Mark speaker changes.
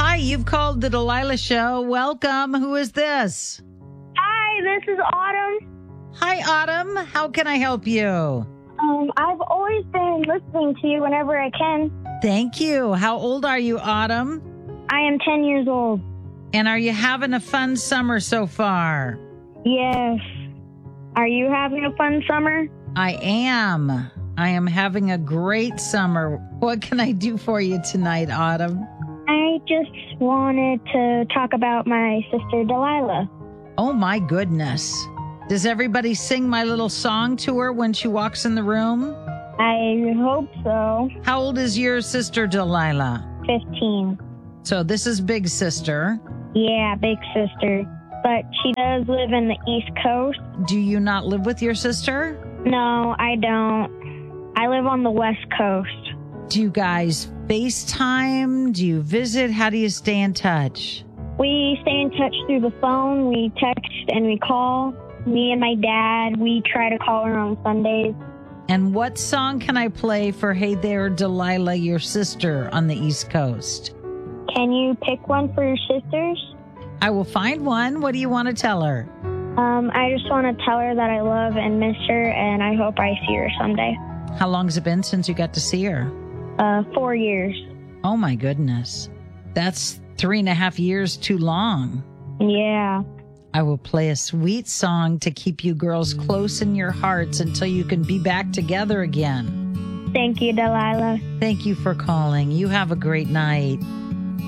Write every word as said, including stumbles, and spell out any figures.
Speaker 1: Hi, you've called the Delilah Show. Welcome. Who is this?
Speaker 2: Hi, this is Autumn.
Speaker 1: Hi, Autumn. How can I help you?
Speaker 2: Um, I've always been listening to you whenever I can.
Speaker 1: Thank you. How old are you, Autumn?
Speaker 2: I am ten years old.
Speaker 1: And are you having a fun summer so far?
Speaker 2: Yes. Are you having a fun summer?
Speaker 1: I am. I am having a great summer. What can I do for you tonight, Autumn?
Speaker 2: I just wanted to talk about my sister Delilah.
Speaker 1: Oh, my goodness. Does everybody sing my little song to her when she walks in the room?
Speaker 2: I hope so.
Speaker 1: How old is your sister, Delilah?
Speaker 2: fifteen.
Speaker 1: So this is big sister.
Speaker 2: Yeah, big sister. But she does live in the East Coast.
Speaker 1: Do you not live with your sister?
Speaker 2: No, I don't. I live on the West Coast.
Speaker 1: Do you guys FaceTime? Do you visit? How do you stay in touch?
Speaker 2: We stay in touch through the phone. We text and we call. Me and my dad, we try to call her on Sundays.
Speaker 1: And what song can I play for Hey There, Delilah, your sister on the East Coast?
Speaker 2: Can you pick one for your sisters?
Speaker 1: I will find one. What do you want to tell her?
Speaker 2: Um, I just want to tell her that I love and miss her, and I hope I see her someday.
Speaker 1: How long has it been since you got to see her?
Speaker 2: Uh, four years.
Speaker 1: Oh, my goodness. That's three and a half years too long.
Speaker 2: Yeah.
Speaker 1: I will play a sweet song to keep you girls close in your hearts until you can be back together again.
Speaker 2: Thank you, Delilah.
Speaker 1: Thank you for calling. You have a great night.